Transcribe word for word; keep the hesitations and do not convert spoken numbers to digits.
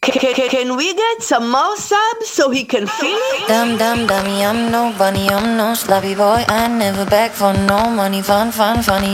Can, can, can we get some more subs so he can feel it? Dumb, dumb, dummy, I'm no bunny, I'm no sloppy boy. I never beg for no money, fun, fun, funny.